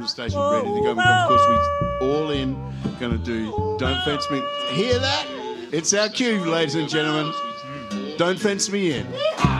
the station ready to go. We've got, of course, we all in, going to do Don't Fence Me. Hear that? It's our cue, ladies and gentlemen. Don't Fence Me In.